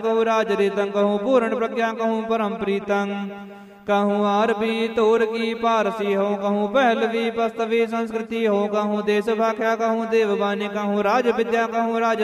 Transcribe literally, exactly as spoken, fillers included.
कहूँ राज रीतं कहूँ पूर्ण प्रज्ञा कहूँ परम प्रीतं कहूँ आरबी तोरगी पारसी हो कहूँ पहलवी पस्तवी संस्कृति हो कहूँ देश भाख्या कहूँ देववाणी कहूँ राज विद्या कहूँ राज